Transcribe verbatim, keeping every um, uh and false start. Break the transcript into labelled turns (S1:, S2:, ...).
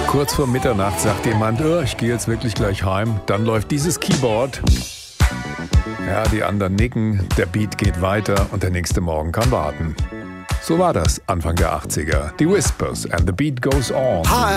S1: Kurz vor Mitternacht sagt jemand, oh, ich gehe jetzt wirklich gleich heim. Dann läuft dieses Keyboard. Ja, die anderen nicken, der Beat geht weiter und der nächste Morgen kann warten. So war das Anfang der achtziger. Die Whispers and the Beat Goes On.
S2: Hi,